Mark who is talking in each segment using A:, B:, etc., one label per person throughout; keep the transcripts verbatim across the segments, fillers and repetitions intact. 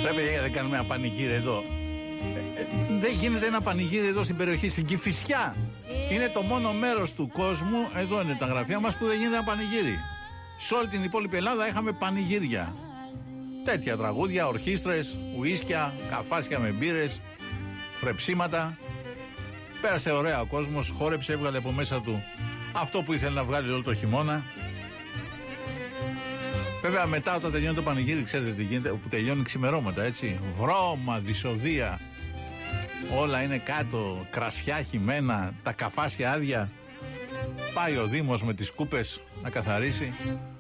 A: Πρέπει να κάνουμε ένα πανηγύρι εδώ. Ε, ε, δεν γίνεται ένα πανηγύρι εδώ στην περιοχή, στην Κηφισιά. Είναι το μόνο μέρος του κόσμου, εδώ είναι τα γραφεία μας, που δεν γίνεται ένα πανηγύρι. Σε όλη την υπόλοιπη Ελλάδα είχαμε πανηγύρια. Τέτοια τραγούδια, ορχήστρες, ουίσκια, καφάσια με μπύρες, φρεψίματα. Πέρασε ωραία ο κόσμος, χόρεψε, έβγαλε από μέσα του αυτό που ήθελε να βγάλει όλο το χειμώνα. Βέβαια μετά όταν τελειώνει το πανηγύρι, ξέρετε τι γίνεται, που τελειώνει ξημερώματα, έτσι. Βρώμα, δυσοδεία. Όλα είναι κάτω, κρασιά χυμένα, τα καφάσια άδεια. Πάει ο Δήμος με τις σκούπες να καθαρίσει.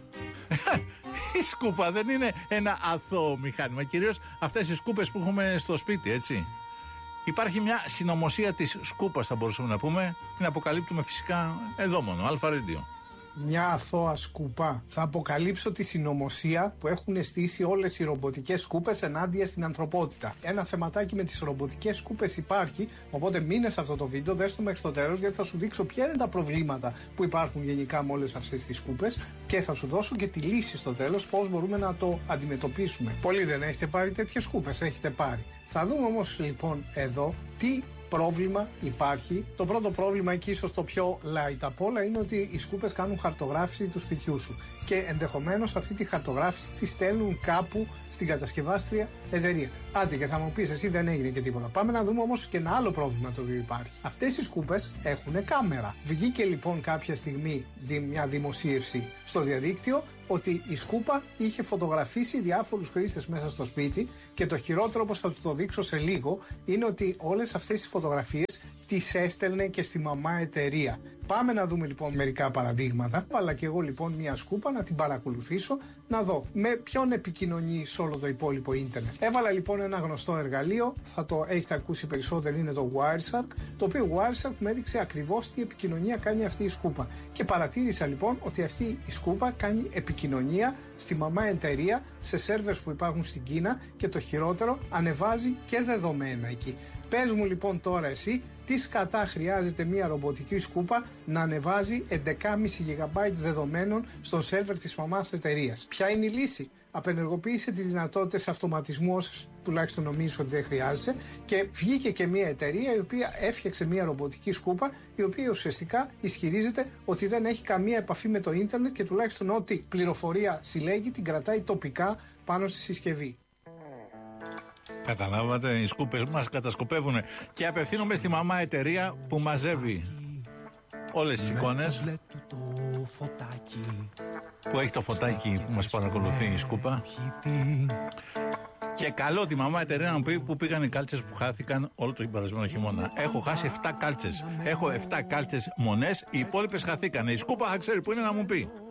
A: Η σκούπα δεν είναι ένα αθώο μηχάνημα. Κυρίως αυτές οι σκούπες που έχουμε στο σπίτι, έτσι. Υπάρχει μια συνωμοσία της σκούπας, θα μπορούσαμε να πούμε. Την αποκαλύπτουμε φυσικά εδώ μόνο, Αλφα Radio.
B: Μια αθώα σκούπα. Θα αποκαλύψω τη συνωμοσία που έχουν στήσει όλες οι ρομποτικές σκούπες ενάντια στην ανθρωπότητα. Ένα θεματάκι με τις ρομποτικές σκούπες υπάρχει, οπότε μείνε σε αυτό το βίντεο, δες το μέχρι το τέλος, γιατί θα σου δείξω ποια είναι τα προβλήματα που υπάρχουν γενικά με όλες αυτές τις σκούπες και θα σου δώσω και τη λύση στο τέλος, πώς μπορούμε να το αντιμετωπίσουμε. Πολλοί δεν έχετε πάρει τέτοιες σκούπες, έχετε πάρει. Θα δούμε όμως λοιπόν εδώ τι πρόβλημα υπάρχει. Το πρώτο πρόβλημα, και ίσως το πιο light απ' όλα, είναι ότι οι σκούπες κάνουν χαρτογράφηση του σπιτιού σου και ενδεχομένως αυτή τη χαρτογράφηση τη στέλνουν κάπου στην κατασκευάστρια εταιρεία. Άντε, και θα μου πεις εσύ δεν έγινε και τίποτα. Πάμε να δούμε όμως και ένα άλλο πρόβλημα το οποίο υπάρχει. Αυτές οι σκούπες έχουν κάμερα. Βγήκε λοιπόν κάποια στιγμή μια δημοσίευση στο διαδίκτυο ότι η σκούπα είχε φωτογραφίσει διάφορους χρήστες μέσα στο σπίτι και το χειρότερο, όπως θα του το δείξω σε λίγο, είναι ότι όλες αυτές τις φωτογραφίες τις έστελνε και στη μαμά εταιρεία. Πάμε να δούμε λοιπόν μερικά παραδείγματα. Βάλα και εγώ λοιπόν μια σκούπα να την παρακολουθήσω, να δω με ποιον επικοινωνεί σε όλο το υπόλοιπο ίντερνετ. Έβαλα λοιπόν ένα γνωστό εργαλείο, θα το έχετε ακούσει περισσότερο, είναι το Wireshark, το οποίο Wireshark μου έδειξε ακριβώς τι επικοινωνία κάνει αυτή η σκούπα. Και παρατήρησα λοιπόν ότι αυτή η σκούπα κάνει επικοινωνία στη μαμά εταιρεία, σε σερβερς που υπάρχουν στην Κίνα και το χειρότερο, ανεβάζει και δεδομένα εκεί. Πες μου λοιπόν τώρα εσύ, τι σκατά χρειάζεται μια ρομποτική σκούπα να ανεβάζει έντεκα κόμμα πέντε γιγαμπάιτ δεδομένων στο σερβερ της μαμάς εταιρείας. Ποια είναι η λύση? Απενεργοποίησε τις δυνατότητες αυτοματισμού όσες τουλάχιστον νομίζω ότι δεν χρειάζεσαι, και βγήκε και μια εταιρεία η οποία έφτιαξε μια ρομποτική σκούπα η οποία ουσιαστικά ισχυρίζεται ότι δεν έχει καμία επαφή με το ίντερνετ και τουλάχιστον ό,τι πληροφορία συλλέγει την κρατάει τοπικά πάνω στη συσκευή.
A: Καταλάβατε, οι σκούπες μας κατασκοπεύουν. Και απευθύνομαι στη μαμά εταιρεία που μαζεύει όλες τις εικόνες, που έχει το φωτάκι που μας παρακολουθεί η σκούπα. Και καλό τη μαμά εταιρεία να μου πει που πήγαν οι κάλτσες που χάθηκαν όλο το περασμένο χειμώνα. Έχω χάσει επτά κάλτσες. Έχω επτά κάλτσες μονές, οι υπόλοιπες χαθήκανε. Η σκούπα θα ξέρει που είναι να μου πει.